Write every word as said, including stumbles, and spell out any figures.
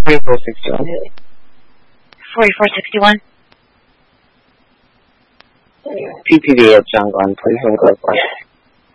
forty-four sixty-one. forty-four sixty-one? P P V at John Glenn, please inquire.